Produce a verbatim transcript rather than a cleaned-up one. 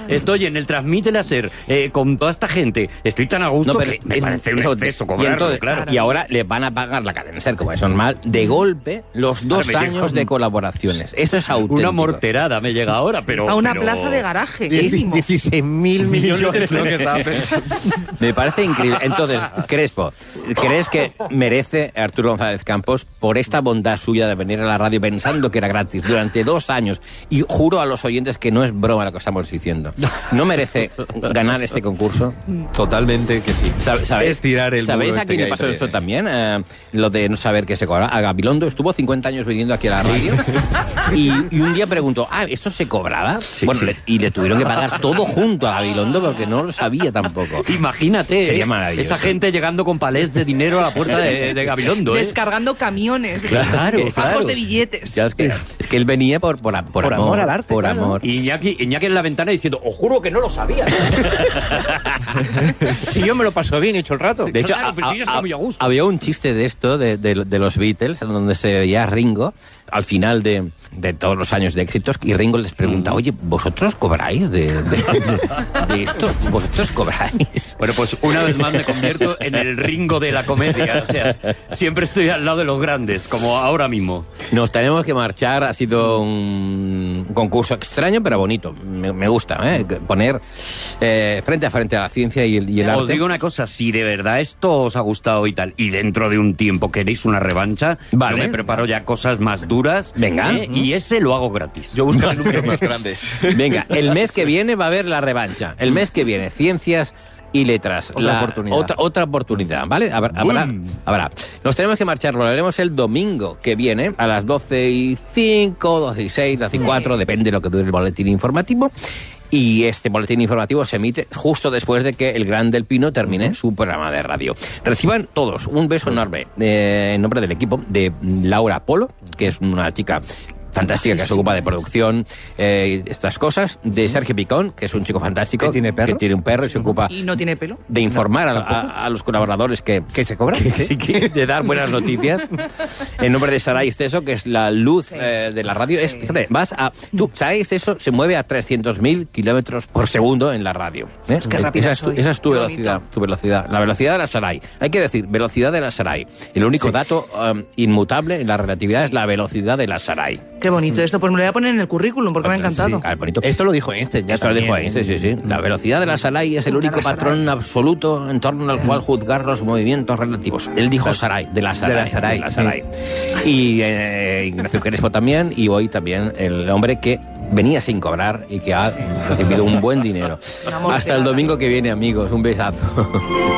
estoy en el Transmite Láser eh, con toda esta gente, estoy tan a gusto no, pero que me es, parece un eso, exceso cobrarlo, y, entonces, claro. y ahora les van a pagar la cadena SER, como es normal, de golpe los dos Ahora me años llega de colaboraciones. Esto es auténtico. Una morterada me llega ahora, pero... A una pero... plaza de garaje. dieciséis mil millones de lo que estaba pensando. Me parece increíble. Entonces, Crespo, ¿crees que merece Arturo González Campos por esta bondad suya de venir a la radio pensando que era gratis durante dos años? Y juro a los oyentes que no es broma lo que estamos diciendo. ¿No merece ganar este concurso? Totalmente que sí. ¿Sabéis, Es tirar el ¿sabéis muro a quién este le que pasó hay esto también? también? Eh, lo de no saber qué se cobra. A Gabilondo estuvo cincuenta años viniendo aquí a la radio y, y un día preguntó, ah, ¿esto se cobraba? Sí, bueno, sí. Le, y le tuvieron que pagar todo junto a Gabilondo porque no lo sabía tampoco. Imagínate, Sería ¿eh? maravilloso. Esa gente llegando con palés de dinero a la puerta de, de Gabilondo, ¿eh? Descargando camiones, Claro, fajos claro. de billetes. Ya es, que, es que él venía por, por, por, Por amor al arte, Por claro. amor. Y Iñaki, Iñaki en la ventana diciendo, os juro que no lo sabía. Si yo me lo paso bien, he hecho el rato. De hecho, Claro, pero sí, yo estaba muy a gusto. había un chiste de esto, de, de, de los Beatles, en donde se veía a Ringo al final de, de todos los años de éxitos, y Ringo les pregunta, oye, ¿vosotros cobráis de, de, de esto? ¿Vosotros cobráis? Bueno, pues una vez más me convierto en el Ringo de la comedia. O sea, siempre estoy al lado de los grandes, como ahora mismo. Nos tenemos que marchar, ha sido un concurso extraño, pero bonito. Me, me gusta, ¿eh? Poner eh, frente a frente a la ciencia y el, y el arte. Os digo una cosa, si de verdad esto os ha gustado y tal, y dentro de un tiempo queréis una revancha, Vale. yo me preparo ya cosas más duras. Venga. ¿eh? Y ese lo hago gratis. Yo busco números más grandes. Venga, el mes que viene va a haber la revancha. El mes que viene, ciencias y letras. Otra La- oportunidad. Otra, otra oportunidad, ¿vale? Habrá, habrá, habrá. Nos tenemos que marchar, lo haremos el domingo que viene a las doce y cinco, doce y seis, doce y cuatro, depende de lo que dure el boletín informativo. Y este boletín informativo se emite justo después de que el Gran del Pino termine su programa de radio. Reciban todos un beso enorme eh, en nombre del equipo de Laura Polo, que es una chica fantástica que se ocupa de producción, eh, estas cosas, de Sergio Picón, que es un chico fantástico, ¿Que tiene perro? que tiene un perro y se ocupa Y no tiene pelo. de informar a, a- a los colaboradores que, ¿Que se cobra? que sí, que- de dar buenas noticias. En nombre de Saray Esteso, que es la luz eh, de la radio. Es, fíjate, vas a... Tú, Saray Esteso se mueve a trescientos mil kilómetros por segundo en la radio. ¿eh? Qué rápida esa, es tu, soy. esa es tu Qué velocidad, bonito. tu velocidad. La velocidad de la Saray. Hay que decir, velocidad de la Saray. El único dato um, inmutable en la relatividad es la velocidad de la Saray. Qué bonito esto, pues me lo voy a poner en el currículum porque me ha encantado. Ah, bonito. Esto lo dijo Einstein. Ya Esto lo dijo también. Einstein, sí, sí. La velocidad de la Saray es el único la Saray. patrón absoluto en torno al cual juzgar los movimientos relativos. Él dijo Saray, de la Saray. De la Saray. de la Saray. Y eh, Ignacio Crespo también, y hoy también el hombre que venía sin cobrar y que ha recibido un buen dinero. Una morterada. Hasta el domingo que viene, amigos. Un besazo.